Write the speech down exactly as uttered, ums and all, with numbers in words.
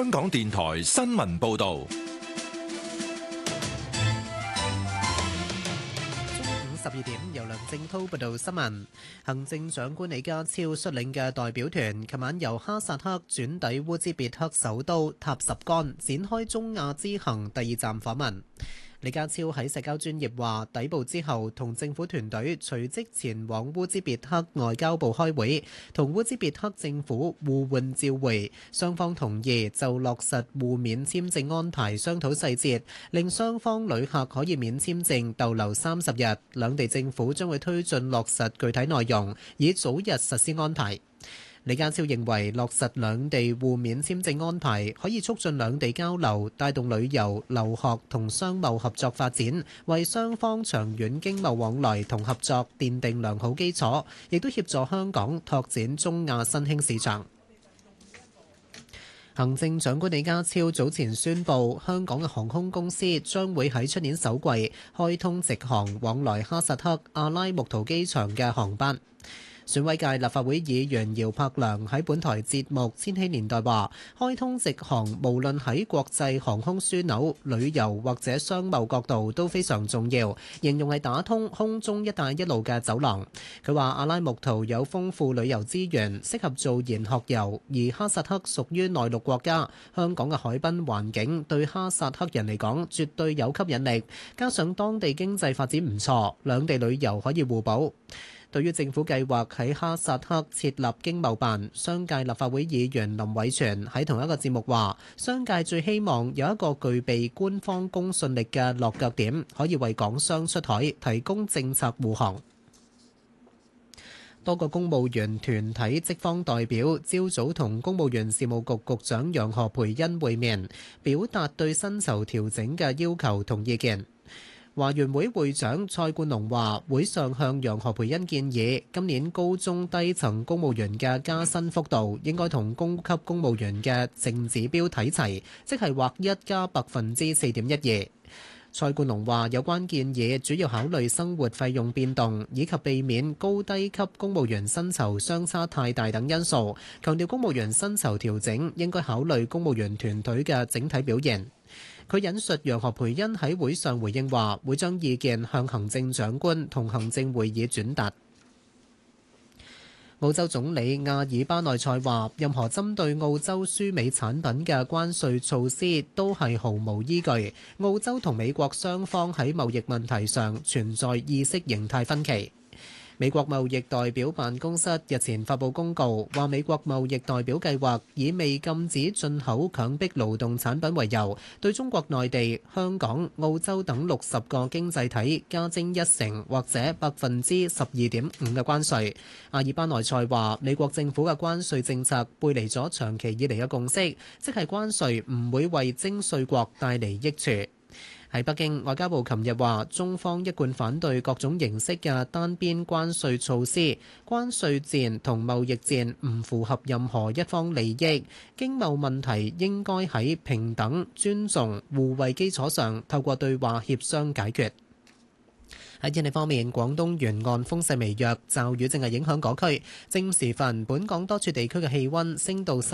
香港電台新聞報道。 十二點，由梁正滔報道新聞。行政長官李家超率領嘅代表團，琴晚由哈薩克轉抵烏茲別克首都塔什干，展開中亞之行第二站訪問。李家超喺社交專頁話，抵埗之後同政府團隊隨即前往烏茲別克外交部開會，同烏茲別克政府互換照會，雙方同意就落實互免簽證安排商討細節，令雙方旅客可以免簽證逗留三十日。兩地政府將會推進落實具體內容，以早日實施安排。李家超認為落實兩地互免簽證安排，可以促進兩地交流，帶動旅遊、留學同商貿合作發展，為雙方長遠經貿往來同合作奠定良好基礎，亦都協助香港拓展中亞新興市場。行政長官李家超早前宣布，香港嘅航空公司將會喺出年首季開通直航往來哈薩克阿拉木圖機場嘅航班。選委界立法會議員姚柏良喺本台節目《千禧年代》話，開通直航無論喺國際航空樞紐、旅遊或者商貿角度都非常重要，形容係打通空中一帶一路嘅走廊。佢話阿拉木圖有豐富旅遊資源，適合做研學遊，而哈薩克屬於內陸國家，香港嘅海濱環境對哈薩克人嚟講絕對有吸引力，加上當地經濟發展唔錯，兩地旅遊可以互補。對於政府計劃喺哈薩克設立經貿辦，商界立法會議員林偉全喺同一個節目話，商界最希望有一個具備官方公信力嘅落腳點，可以為港商出海提供政策護航。多個公務員團體職方代表朝早同公務員事務局局長楊何蓓茵會面，表達對薪酬調整嘅要求同意見。華員會會長蔡冠龍話，會上向楊何蓓茵建議，今年高中低層公務員嘅加薪幅度應該同高級公務員嘅淨指標睇齊，即係劃一加百分之四點一二。蔡冠龍話，有關建議主要考慮生活費用變動，以及避免高低級公務員薪酬相差太大等因素，強調公務員薪酬調整應該考慮公務員團隊嘅整體表現。佢引述楊何蓓茵喺會上回應話，會將意見向行政長官同行政會議轉達。澳洲總理阿爾巴內塞話，任何針對澳洲輸美產品嘅關稅措施都係毫無依據。澳洲同美國雙方喺貿易問題上存在意識形態分歧。美國貿易代表辦公室日前發布公告，話美國貿易代表計劃以未禁止進口強迫勞動產品為由，對中國內地、香港、澳洲等六十個經濟體加徵一成或者百分之十二點五嘅關稅。阿爾巴內塞話，美國政府嘅關稅政策背離咗長期以嚟嘅共識，即係關稅唔會為徵稅國帶嚟益處。喺北京，外交部琴日話，中方一貫反對各種形式嘅單邊關稅措施，關稅戰同貿易戰唔符合任何一方利益，經貿問題應該喺平等、尊重、互惠基礎上，透過對話協商解決。喺天氣方面，廣東沿岸風勢微弱，驟雨正係影響嗰區。正午時分，本港多處地區嘅氣温升到